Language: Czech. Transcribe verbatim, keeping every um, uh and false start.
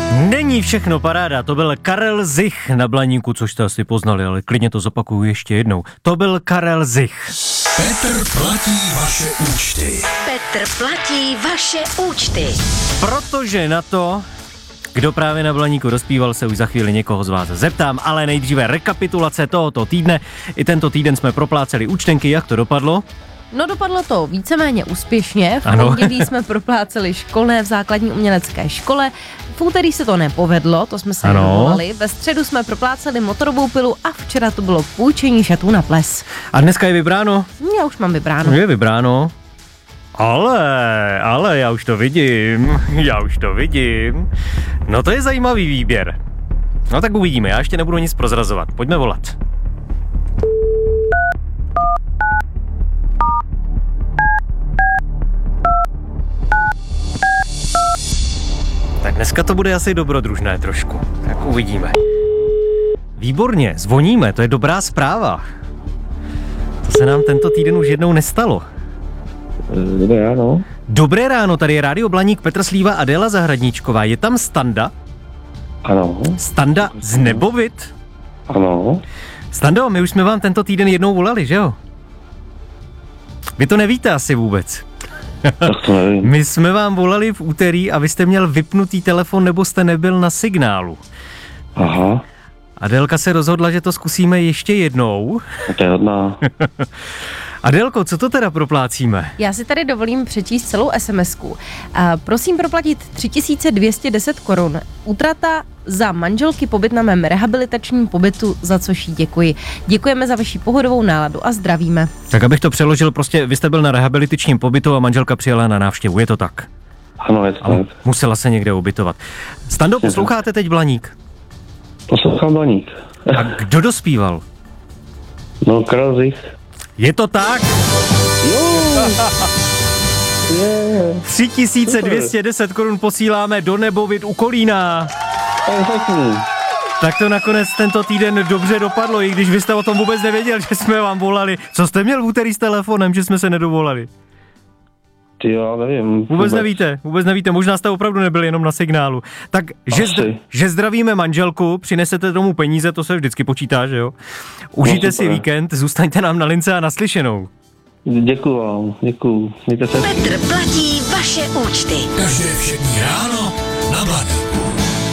Není všechno paráda, to byl Karel Zich na Blaníku, což jste asi poznali, ale klidně to zopakuju ještě jednou. To byl Karel Zich. Petr platí vaše účty. Petr platí vaše účty. Protože na to, kdo právě na Blaníku rozpíval, se už za chvíli někoho z vás zeptám, ale nejdříve rekapitulace tohoto týdne. I tento týden jsme propláceli účtenky, jak to dopadlo? No dopadlo to víceméně úspěšně, v pondělí jsme propláceli školné v základní umělecké škole, v úterý se to nepovedlo, to jsme se nedovolali, ve středu jsme propláceli motorovou pilu a včera to bylo půjčení šatů na ples. A dneska je vybráno? Já už mám vybráno. Je vybráno. Ale, ale já už to vidím, já už to vidím. No to je zajímavý výběr. No tak uvidíme, já ještě nebudu nic prozrazovat, pojďme volat. Tak dneska to bude asi dobrodružné trošku, tak uvidíme. Výborně, zvoníme, to je dobrá zpráva. To se nám tento týden už jednou nestalo. Dobré ráno. Dobré ráno, tady je Rádio Blaník, Petr Slíva, Adéla Zahradníčková. Je tam Standa? Ano. Standa z Nebovit? Ano. Stando, my už jsme vám tento týden jednou volali, že jo? Vy to nevíte asi vůbec. Tak to nevím. My jsme vám volali v úterý a vy jste měl vypnutý telefon nebo jste nebyl na signálu. Aha. Adélka se rozhodla, že to zkusíme ještě jednou. To je hodná. Adélko, co to teda proplácíme? Já si tady dovolím přečíst celou es em esku. A prosím proplatit tři tisíce dvě stě deset korun. Útrata za manželky pobyt na mém rehabilitačním pobytu, za což jí děkuji. Děkujeme za vaši pohodovou náladu a zdravíme. Tak abych to přeložil, prostě vy jste byl na rehabilitačním pobytu a manželka přijela na návštěvu, je to tak? Ano, je to tak. Musela se někde ubytovat. Stando, posloucháte teď Blaník? Poslouchám Blaník. A kdo dospíval? No, Karel Zich. Je to tak? Je. tři tisíce dvě stě deset korun posíláme do Nebovit u Kolína. Perfektní. Tak to nakonec tento týden dobře dopadlo, i když vy jste o tom vůbec nevěděl, že jsme vám volali. Co jste měl v úterý s telefonem, že jsme se nedovolali? Ty jo, nevím. Vůbec, vůbec nevíte, vůbec nevíte, možná jste opravdu nebyli jenom na signálu. Tak, že, zdr- že zdravíme manželku, přinesete domů peníze, to se vždycky počítá, že jo? Užijte no, si víkend, zůstaňte nám na lince a naslyšenou. Děkuju vám, děkuju. Mějte se. Petr platí vaše účty. Každé všední ráno na Blaníku.